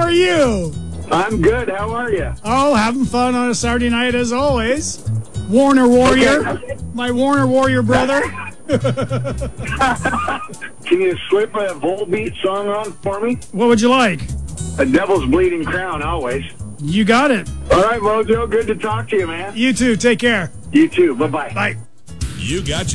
are you? I'm good. How are you? Oh, having fun on a Saturday night as always. Warner Warrior. Okay. My Warner Warrior brother. Can you slip a Volbeat song on for me? What would you like? A Devil's Bleeding Crown, always. You got it. All right, Mojo. Good to talk to you, man. You too. Take care. You too. Bye-bye. Bye. You got